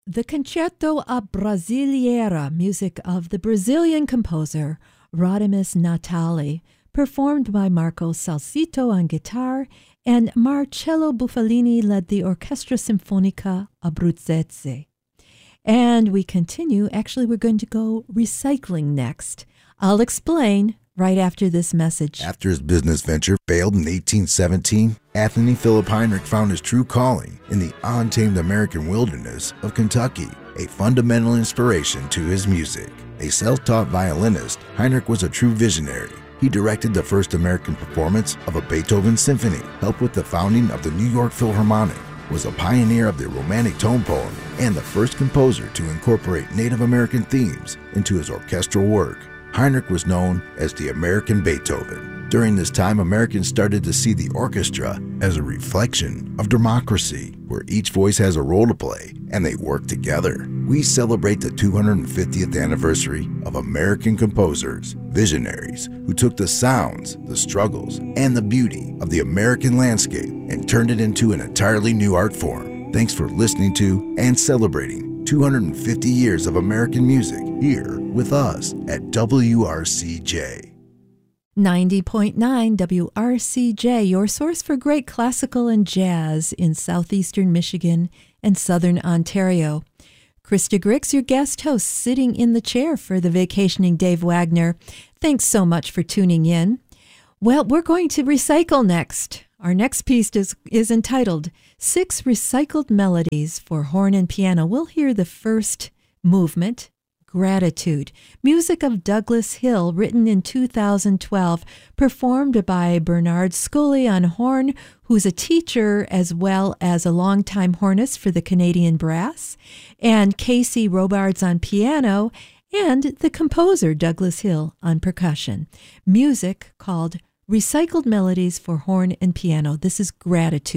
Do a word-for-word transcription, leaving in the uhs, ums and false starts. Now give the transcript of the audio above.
The Concerto a Brasileira, music of the Brazilian composer Rodimus Natali, performed by Marco Salsito on guitar, and Marcello Buffalini led the Orchestra Sinfonica Abruzzese. And we continue. Actually, we're going to go recycling next. I'll explain right after this message. After his business venture failed in eighteen seventeen, Anthony Philip Heinrich found his true calling in the untamed American wilderness of Kentucky, a fundamental inspiration to his music. A self-taught violinist, Heinrich was a true visionary. He directed the first American performance of a Beethoven symphony, helped with the founding of the New York Philharmonic, was a pioneer of the Romantic tone poem, and the first composer to incorporate Native American themes into his orchestral work. Heinrich was known as the American Beethoven. During this time, Americans started to see the orchestra as a reflection of democracy, where each voice has a role to play and they work together. We celebrate the two hundred fiftieth anniversary of American composers, visionaries who took the sounds, the struggles, and the beauty of the American landscape and turned it into an entirely new art form. Thanks for listening to and celebrating two hundred fifty years of American music here with us at W R C J. ninety point nine W R C J, your source for great classical and jazz in southeastern Michigan and southern Ontario. Krista Grix, your guest host, sitting in the chair for the vacationing Dave Wagner. Thanks so much for tuning in. Well, we're going to recycle next. Our next piece is, is entitled Six Recycled Melodies for Horn and Piano. We'll hear the first movement, Gratitude, music of Douglas Hill, written in two thousand twelve, performed by Bernard Scully on horn, who's a teacher as well as a longtime hornist for the Canadian Brass, and Casey Robards on piano, and the composer Douglas Hill on percussion. Music called Recycled Melodies for Horn and Piano. This is Gratitude.